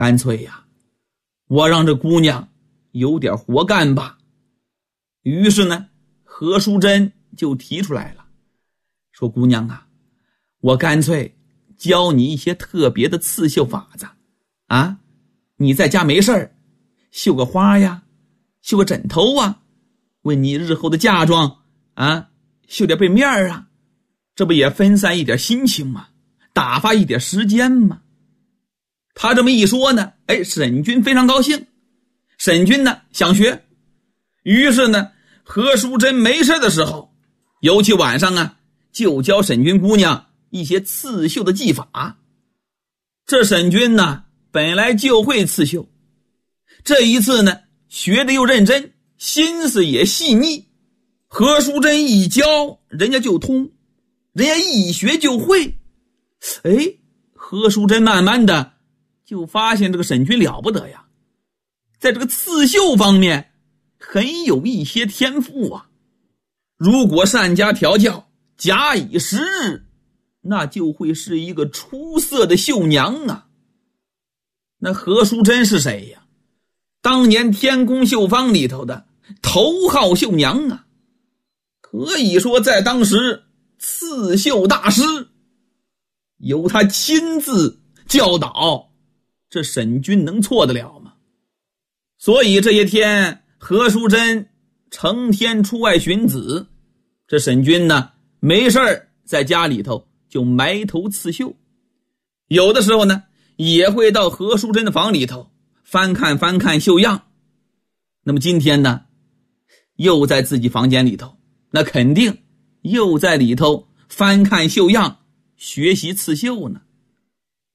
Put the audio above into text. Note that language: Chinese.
干脆呀，我让这姑娘有点活干吧。于是呢，何淑珍就提出来了，说姑娘啊，我干脆教你一些特别的刺绣法子啊，你在家没事儿绣个花呀，绣个枕头啊，为你日后的嫁妆啊绣点被面啊，这不也分散一点心情吗？打发一点时间吗？他这么一说呢，沈君非常高兴。沈君呢想学，于是呢，何淑珍没事的时候，尤其晚上啊，就教沈君姑娘一些刺绣的技法。这沈君呢，本来就会刺绣，这一次呢，学得又认真，心思也细腻。何淑珍一教，人家就通，人家一学就会。何淑珍慢慢的就发现这个沈君了不得呀，在这个刺绣方面很有一些天赋啊。如果善加调教，假以时日，那就会是一个出色的绣娘啊。那何淑珍是谁呀？当年天宫绣坊里头的头号绣娘啊，可以说在当时刺绣大师，由他亲自教导，这沈君能错得了吗？所以这些天何淑珍成天出外寻子，这沈君呢没事儿在家里头就埋头刺绣，有的时候呢也会到何淑珍的房里头翻看绣样。那么今天呢又在自己房间里头，那肯定又在里头翻看绣样，学习刺绣呢。